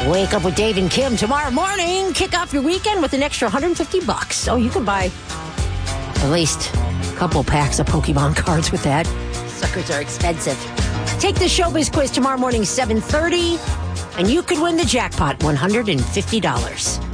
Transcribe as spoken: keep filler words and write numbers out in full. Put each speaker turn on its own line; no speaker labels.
Wake Up with Dave and Kim tomorrow morning. Kick off your weekend with an extra one hundred fifty bucks. So you can buy at least a couple packs of Pokemon cards with that. Suckers are expensive. Take the Showbiz quiz tomorrow morning, seven thirty, and you could win the jackpot, one hundred fifty dollars.